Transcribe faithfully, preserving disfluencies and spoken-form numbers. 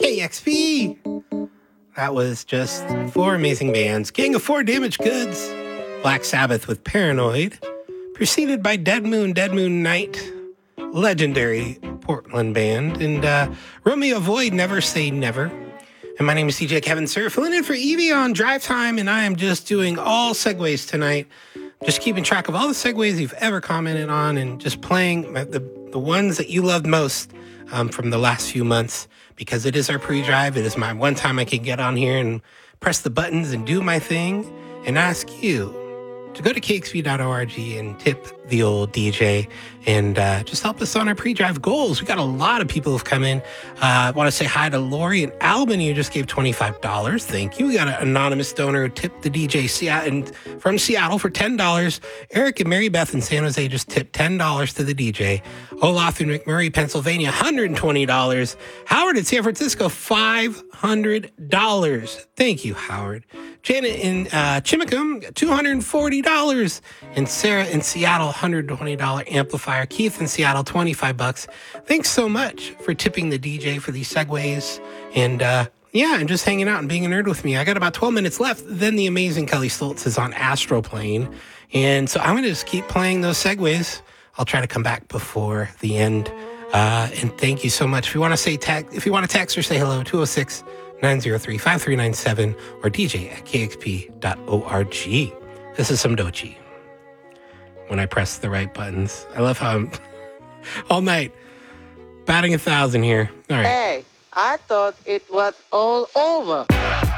K X P. That was just four amazing bands. Gang of Four, Damaged Goods. Black Sabbath with Paranoid. Preceded by Dead Moon, Dead Moon Night. Legendary Portland band. And uh, Romeo Void, Never Say Never. And my name is D J Kevin Surf, filling in for Evie on Drive Time, and I am just doing all segues tonight. Just keeping track of all the segues you've ever commented on and just playing the, the ones that you loved most um, from the last few months, because it is our pre-drive. It is my one time I can get on here and press the buttons and do my thing and ask you to go to K X P dot org and tip the old D J and uh, just help us on our pre-drive goals. We got a lot of people who've come in. Uh, I want to say hi to Lori and Albany, who just gave twenty-five dollars. Thank you. We got an anonymous donor who tipped the D J and from Seattle for ten dollars. Eric and Mary Beth in San Jose just tipped ten dollars to the D J. Olaf in McMurray, Pennsylvania, one hundred twenty dollars. Howard in San Francisco, five hundred dollars. Thank you, Howard. Janet in uh, Chimicum, two hundred forty dollars. And Sarah in Seattle, one hundred twenty dollars amplifier. Keith in Seattle, twenty-five bucks. Thanks so much for tipping the D J for these segues. And uh, yeah, and just hanging out and being a nerd with me. I got about twelve minutes left. Then the amazing Kelly Stoltz is on Astroplane. And so I'm going to just keep playing those segues. I'll try to come back before the end. Uh, and thank you so much. If you want to say text, if you want to text or say hello, two oh six, nine oh three, five three nine seven or D J at K X P dot org. This is some Doechii. When I press the right buttons. I love how I'm all night batting a thousand here. All right. Hey, I thought it was all over.